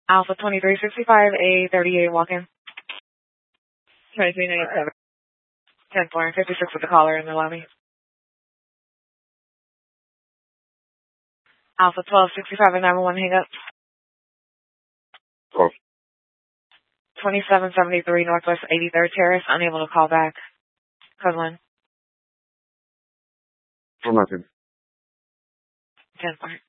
Alpha 2365, A38 walk-in. 2397. 10 floor and 56 with the caller in the lobby. Alpha 1265 and 911 hang up. Oh. 2773 Northwest 83rd Terrace, unable to call back. Code 1. For nothing. 10 floor.